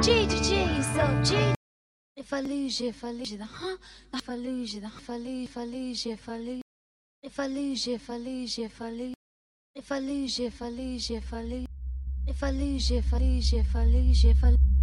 G, so G. If I lose you, if I lose you, then huh? If I lose you, then if I lose you, if I lose, if I lose you, if I lose you, if I lose, if I lose you, if I lose you, if I lose, if I lose you, if I lose you, if I lose you, if I